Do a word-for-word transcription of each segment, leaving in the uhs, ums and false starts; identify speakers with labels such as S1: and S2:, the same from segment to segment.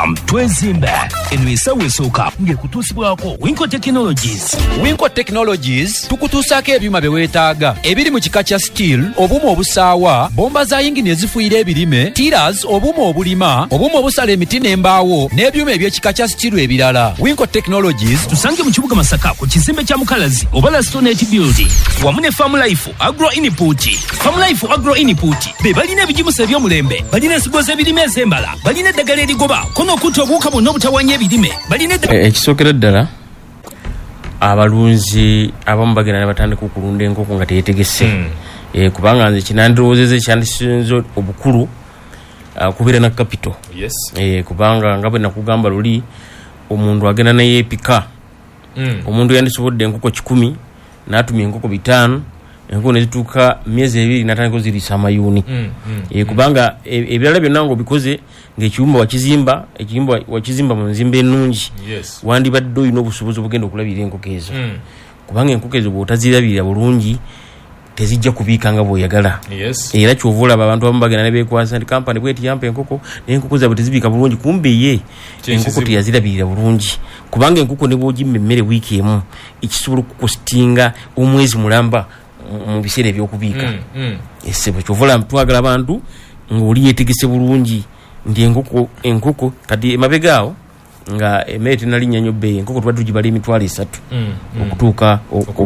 S1: twezimbe eno esawe esooka ng'ekutuusibwako Winco Technologies.
S2: Winco Technologies tukutuusaako ebyuma bye weetaaga ebiri mu kika kya steel, obuuma obusaawa, bomba za yingini ezifuuyira ebirime, tiras, obuuma obulima, obuuma obusala emiti n'embaawo n'ebyuma eby'ekika kya steel ebirala. Winco Technologies
S1: tusange mu kibuga Masaka ku kizimbe kya Mukalazi obala Stonehenge Building wamu ne Farm Life Agro Input. Farm Life Agro Input be balina ebijimusa eby'omulembe, balina ensigo z'ebirime ez'embala, balina eddagala erigoba kono okutta obuwuka bwonna obutawanya ebirime, balina
S3: ekisookera ddala abalunzi abamu bagenda ne batandika okulunda enkoko nga teyetegese. mm. e, kubanga nze kinandirowoozeza ekyandisinze obukulu uh, kubeera na capital.
S4: Yes.
S3: e, kubanga nga bwe nakugamba luli omuntu agenda neyeepika.
S4: mm.
S3: omuntu yandisobodde enkoko kikumi n'atumya enkoko bitaano, enkoko nezituuka myezi ebiri natandika ozirisa amayuuni.
S4: mm. mm.
S3: e, kubanga ebirala byonna nga obikoze ng'ekiyumba wakizimba ekiyumba wakizimba mu nzimba ennungi.
S4: Yes.
S3: wandibadde olina obusobozi obugenda okulabira enkoko ezo.
S4: mm.
S3: kubanga enkoko ezo bw'otazirabirira bulungi tezijja kubiika nga bw'oyagala.
S4: Yes.
S3: era kyova olaba abantu abamu bagenda ne beekwasa nti kampani bw'eti yampa enkoko naye enkoko zaabwe tezibiika bulungi, kumbe ye enkoko teyazirabirira bulungi. kubanga enkoko ne bw'ogimma emmere wiiki emu ekisobola okukostinga omwezi mulamba mu biseera ebyokubiika.
S4: mm. mm.
S3: esebo kyova olaba twagala abantu ng'oli yeetegese bulungi nti enkoko enkoko kati emabegaawo nga emmere tenalinnya nnyo bbeeyi, enkoko tuba tugibala emitwalo esatu
S4: mm.
S3: okutuuka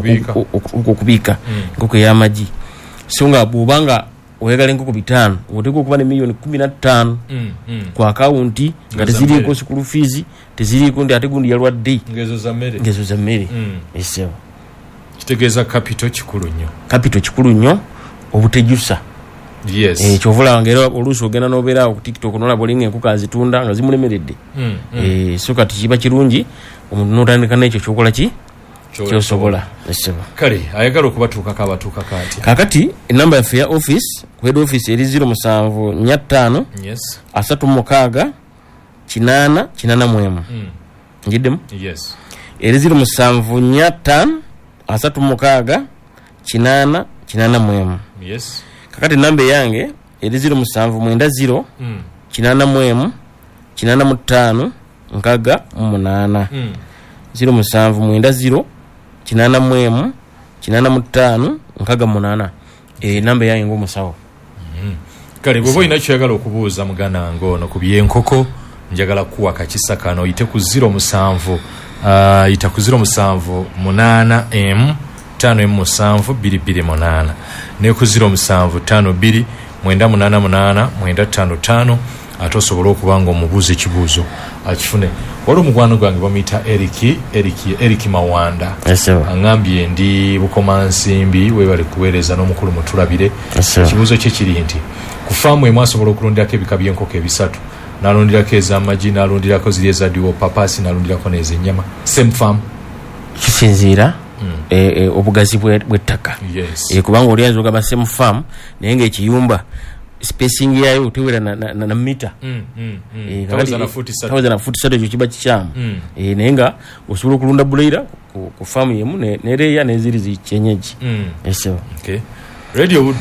S3: okubiika enkoko ey'amagi. so nga bw'obanga oyagala enkoko bitaano oteekwa okuba ne miliyoni kumi na ttaano
S4: mm. mm.
S3: ku akawunti nga teziriiko sikulu fiizi, teziriiko ndi ate gundi yalwadde
S4: ngezo za mmere
S3: ngezo za mmere.
S4: mm.
S3: esebo
S4: kitegeeza capital kikulu nnyo.
S3: capital kikulu nnyo, obutejusa.
S4: Yes.
S3: Eh kyovula ngero oluusi ogenda n'obeera ku TikTok n'olaba olinga enkoko azitunda nga zimulemeredde.
S4: mm. mm.
S3: eh so kati kiba kirungi omuntu n'otandika n'ekyo kyokola ki kyosobola. esebo
S4: kale ayagala okubatuukako abatuuka kati
S3: kakati enamba yaffe ya office ku head office eri zero musanvu nnya ttaano
S4: yes
S3: asatu mukaaga kinaana kinaana mwemu.
S4: mm.
S3: njiddemu
S4: yes
S3: eri zero musanvu nnya ttaano asatu mukaaga kinaana kinaana mwemu.
S4: yes
S3: kakati namba yange eri zero musanvu mwenda zero
S4: mm.
S3: kinaana mwemu kinaana mu ttaano nkaga mu munaana.
S4: mm.
S3: zero musanvu mwenda zero kinaana mwemu kinaana mu ttaano nkaga mu munaana. e namba yange ng'omusawo.
S4: mm. kale bw'oba olina kyoyagala okubuuza muganda wange ono ku by'enkoko njagala kuwa kakisa kano oyite ku zero musanvu uh, yita ku zero musanvu munaana emu ttaano emu musanvu bbiri bbiri munaana ne ku zero musanvu ttaano bbiri mwenda munaana munaana mwenda ttaano ttaano ate osobola okuba nga omubuuza ekibuuzo akifune. waliwo omukwano gwange bamuyita Eriki Eriki Eriki Mawanda. aŋŋambye ndi Bukomansimbi weebale kuweereza n'omukulu mutulabire. ekibuuzo kye kiri nti ku faamu emu asobola okulondirako ebika by'enkoko ebisatu, n'alondirako ez'amagi, n'alondirako ziri ezaddiwo papaasi, n'alondirako n'ez'ennyama. same farm
S3: kisinziira mm. e, e, obugazi bw'ettaka.
S4: yes.
S3: e, kubanga olyanza ogamba same farm naye ng'ekiyumba spacing yayo tewera na, na, na, na mita
S4: mm, mm, mm.
S3: e,
S4: tawoza na futi
S3: tawoza na futi satu ekyo kiba kikyamu.
S4: mm.
S3: e, naye nga osobola okulunda buleira ku, ku faamu yemu nereeya ne, neziri zikyenyeji.
S4: mm.
S3: esebo
S4: okay. radio wood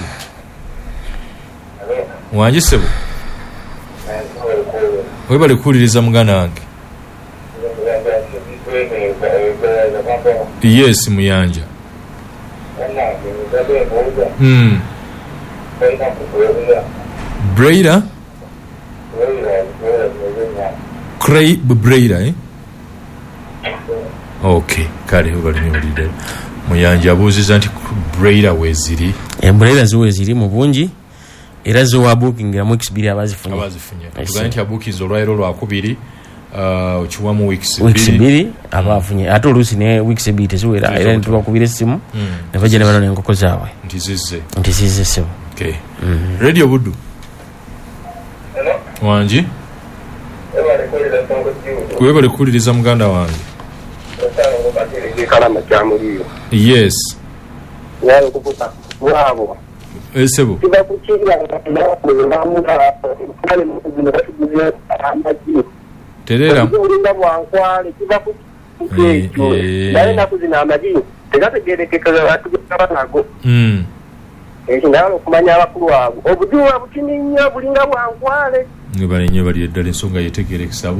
S4: wangi sebo webale kuwuliriza muganda wange. yes muyanja. mm. Braida Cray Braida eh? okay kale webale niwulidde muyanja abuuziza nti Braida weziri.
S3: e, Braida ziwe ziri mu bungi era zo wa booking ya weeks bili abazifunye
S4: abazifunye tugane nti abukizo olwairo lwakubiri uh okiwa mu weeks
S3: weeks bili abafunye ate oluusi ne weeks bili teziwera era ntubakubira essimu ne bajja ne bano n'enkoko zaabwe
S4: nti zizze
S3: nti zizze ssebo.
S4: okay. mm-hmm. radio buddu wangi webale kuwuliriza muganda wange. yes esebo terera mm.
S5: ekyo ndala okumanya abakulu abo obuduwa butini nnyo bulinga bwankwale
S4: nga bali nnyo bali eddala ensonga yetegerekesa